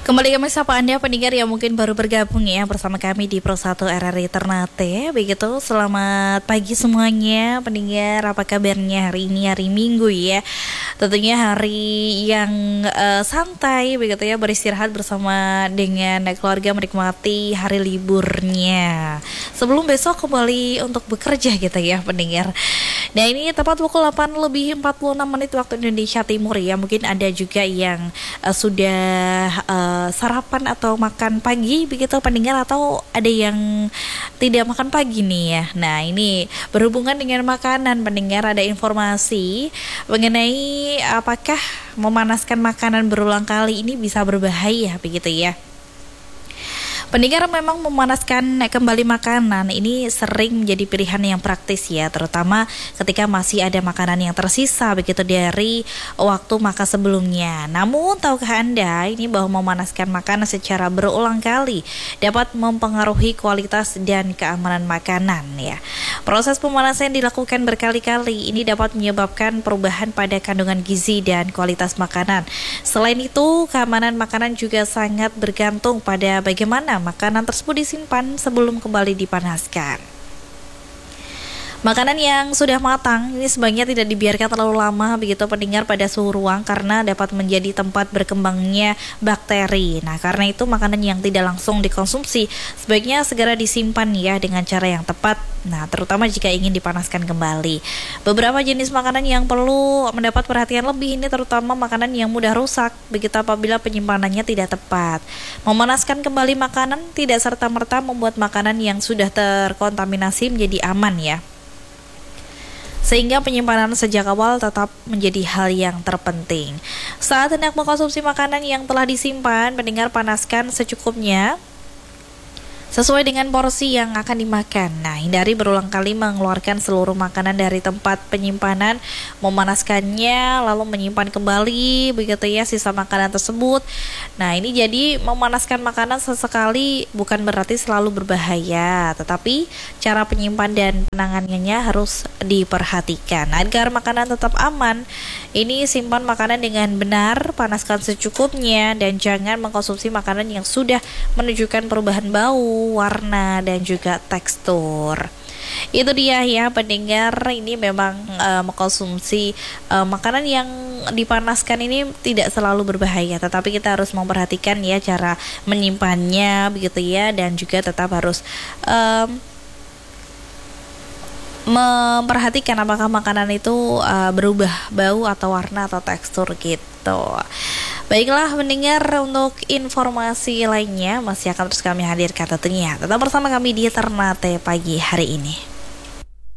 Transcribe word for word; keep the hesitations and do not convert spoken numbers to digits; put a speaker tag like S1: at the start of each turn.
S1: Kembali kami sapa Anda pendengar yang mungkin baru bergabung ya bersama kami di Pro satu R R I Ternate. Begitu, selamat pagi semuanya pendengar, apa kabarnya hari ini, hari Minggu ya. Tentunya hari yang uh, santai begitu ya, beristirahat bersama dengan keluarga, menikmati hari liburnya sebelum besok kembali untuk bekerja gitu ya pendengar. Nah, ini tepat pukul delapan lebih empat puluh enam menit waktu Indonesia Timur ya. Mungkin ada juga yang uh, sudah uh, sarapan atau makan pagi begitu pendengar, atau ada yang tidak makan pagi nih ya. Nah, ini berhubungan dengan makanan pendengar, ada informasi mengenai apakah memanaskan makanan berulang kali ini bisa berbahaya begitu ya. Pendengar, memang memanaskan kembali makanan ini sering menjadi pilihan yang praktis ya, terutama ketika masih ada makanan yang tersisa begitu dari waktu makan sebelumnya. Namun tahukah Anda ini bahwa memanaskan makanan secara berulang kali dapat mempengaruhi kualitas dan keamanan makanan ya. Proses pemanasan yang dilakukan berkali-kali ini dapat menyebabkan perubahan pada kandungan gizi dan kualitas makanan. Selain itu, keamanan makanan juga sangat bergantung pada bagaimana makanan tersebut disimpan sebelum kembali dipanaskan. Makanan yang sudah matang ini sebaiknya tidak dibiarkan terlalu lama begitu pendengar pada suhu ruang, karena dapat menjadi tempat berkembangnya bakteri. Nah, karena itu makanan yang tidak langsung dikonsumsi sebaiknya segera disimpan ya dengan cara yang tepat. Nah, terutama jika ingin dipanaskan kembali. Beberapa jenis makanan yang perlu mendapat perhatian lebih ini terutama makanan yang mudah rusak begitu apabila penyimpanannya tidak tepat. Memanaskan kembali makanan tidak serta-merta membuat makanan yang sudah terkontaminasi menjadi aman ya, sehingga penyimpanan sejak awal tetap menjadi hal yang terpenting. Saat hendak mengkonsumsi makanan yang telah disimpan, pendengar panaskan secukupnya sesuai dengan porsi yang akan dimakan. Nah, hindari berulang kali mengeluarkan seluruh makanan dari tempat penyimpanan, memanaskannya lalu menyimpan kembali begitu ya sisa makanan tersebut. Nah, ini jadi memanaskan makanan sesekali bukan berarti selalu berbahaya, tetapi cara penyimpan dan penanganannya harus diperhatikan agar makanan tetap aman. Ini simpan makanan dengan benar, panaskan secukupnya, dan jangan mengkonsumsi makanan yang sudah menunjukkan perubahan bau, warna, dan juga tekstur. Itu dia ya pendengar, ini memang uh, mengkonsumsi uh, makanan yang dipanaskan ini tidak selalu berbahaya, tetapi kita harus memperhatikan ya cara menyimpannya begitu ya, dan juga tetap harus um, memperhatikan apakah makanan itu uh, berubah bau atau warna atau tekstur gitu. Baiklah pendengar, untuk informasi lainnya masih akan terus kami hadirkan tentunya. Tetap bersama kami di Ternate pagi hari ini.